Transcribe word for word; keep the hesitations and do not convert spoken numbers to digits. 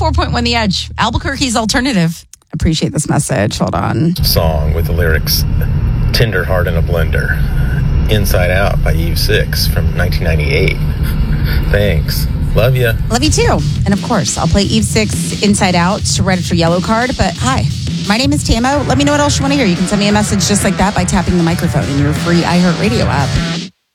four point one The Edge, Albuquerque's alternative. Appreciate this message. Hold on. Song with the lyrics Tender Heart in a Blender. Inside Out by Eve Six from nineteen ninety-eight. Thanks. Love you. Love you too. And of course, I'll play Eve Six Inside Out right after Yellow Card. But hi, my name is Tamo. Let me know what else you want to hear. You can send me a message just like that by tapping the microphone in your free iHeartRadio app.